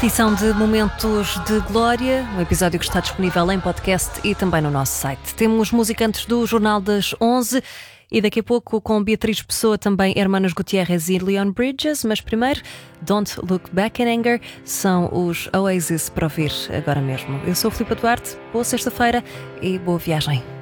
repetição de Momentos de Glória, um episódio que está disponível em podcast e também no nosso site. Temos musicantes do Jornal das 11 e daqui a pouco com Beatriz Pessoa, também Hermanos Gutierrez e Leon Bridges, mas primeiro Don't Look Back in Anger, são os Oasis para ouvir agora mesmo. Eu sou a Filipa Duarte, boa sexta-feira e boa viagem.